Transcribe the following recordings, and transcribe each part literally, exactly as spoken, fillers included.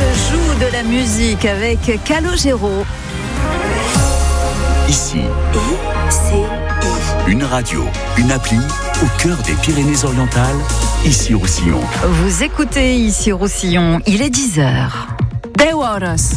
joue de la musique avec Calogero. Ici, I C I. Une radio, une appli au cœur des Pyrénées-Orientales, ici Roussillon. Vous écoutez ici Roussillon, il est dix heures. dez horas.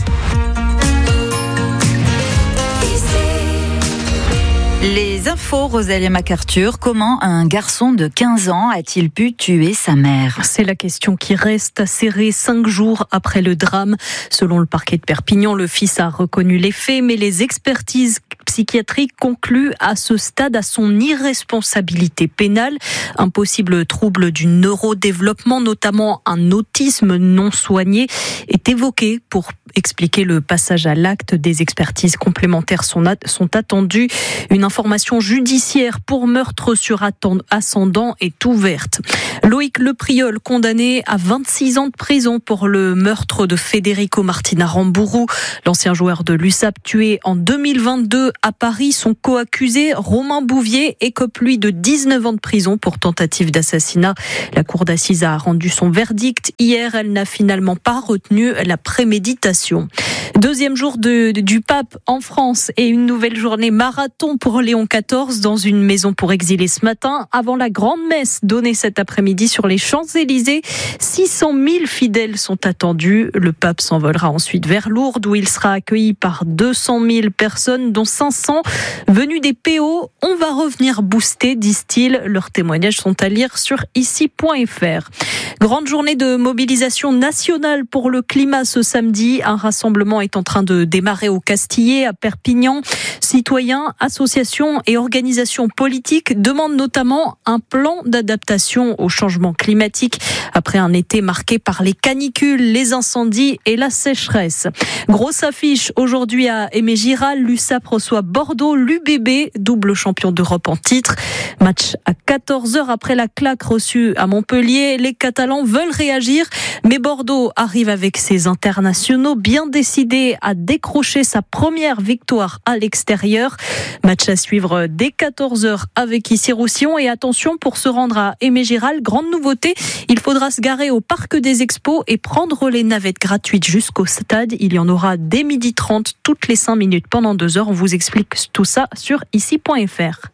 Les infos, Rosalie MacArthur. Comment un garçon de quinze ans a-t-il pu tuer sa mère ? C'est la question qui reste serrée cinq jours après le drame. Selon le parquet de Perpignan, le fils a reconnu les faits, mais les expertises psychiatriques concluent à ce stade à son irresponsabilité pénale. Un possible trouble du neurodéveloppement, notamment un autisme non soigné, est évoqué pour expliquer le passage à l'acte. Des expertises complémentaires sont, sont attendues. Une information judiciaire pour meurtre sur ascendant est ouverte. Loïc Lepriol, condamné à vingt-six ans de prison pour le meurtre de Federico Martin Aramburu, l'ancien joueur de l'U S A P tué en deux mille vingt-deux à Paris. Son co-accusé, Romain Bouvier, écope lui de dix-neuf ans de prison pour tentative d'assassinat. La cour d'assises a rendu son verdict hier. Elle n'a finalement pas retenu la préméditation. Deuxième jour de, du pape en France et une nouvelle journée marathon pour Léon quatorze dans une maison pour exilés ce matin, avant la grande messe donnée cet après-midi sur les Champs-Élysées. six cent mille fidèles sont attendus. Le pape s'envolera ensuite vers Lourdes où il sera accueilli par deux cent mille personnes, dont cinq cents venus des P O. On va revenir booster, disent-ils. Leurs témoignages sont à lire sur ici point f r. Grande journée de mobilisation nationale pour le climat ce samedi. Un rassemblement est en train de démarrer au Castillet, à Perpignan. Citoyens, associations et organisations politiques demandent notamment un plan d'adaptation au changement climatique après un été marqué par les canicules, les incendies et la sécheresse. Grosse affiche aujourd'hui à Aimé-Giral. L'U S A P reçoit Bordeaux, l'U B B, double champion d'Europe en titre. Match à quatorze heures après la claque reçue à Montpellier. Les Catalans veulent réagir, mais Bordeaux arrive avec ses internationaux bien décidés à décrocher sa première victoire à l'extérieur. Match à suivre dès quatorze heures avec ici Roussillon. Et attention, pour se rendre à Aimé-Giral, grande nouveauté, il faudra se garer au Parc des Expos et prendre les navettes gratuites jusqu'au stade. Il y en aura dès midi trente, toutes les cinq minutes pendant deux heures. On vous explique tout ça sur ici point f r.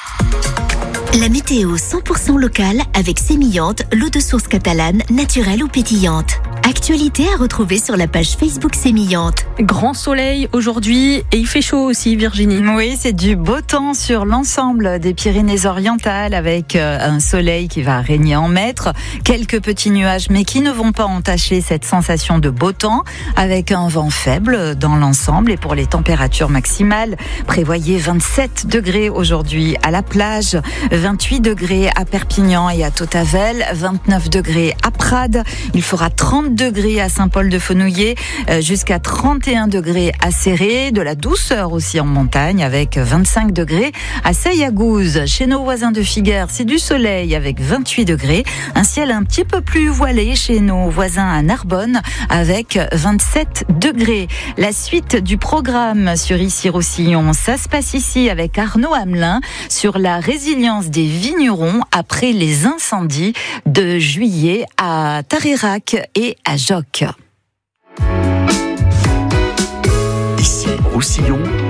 La météo cent pour cent locale avec Sémillante, l'eau de source catalane, naturelle ou pétillante. Actualité à retrouver sur la page Facebook Sémillante. Grand soleil aujourd'hui et il fait chaud aussi, Virginie. Oui, c'est du beau temps sur l'ensemble des Pyrénées-Orientales avec un soleil qui va régner en maître. Quelques petits nuages mais qui ne vont pas entacher cette sensation de beau temps avec un vent faible dans l'ensemble. Et pour les températures maximales, prévoyez vingt-sept degrés aujourd'hui à la plage, vingt-huit degrés à Perpignan et à Tautavel, vingt-neuf degrés à Prades. Il fera trente degrés à Saint-Paul-de-Fenouillet, jusqu'à trente et un degrés à Céré, de la douceur aussi en montagne avec vingt-cinq degrés à Sayagouz. Chez nos voisins de Figueres, c'est du soleil avec vingt-huit degrés, un ciel un petit peu plus voilé chez nos voisins à Narbonne avec vingt-sept degrés. La suite du programme sur ici Roussillon, ça se passe ici avec Arnaud Hamelin sur la résilience des vignerons après les incendies de juillet à Tareyrac et à Joc. Ici Roussillon,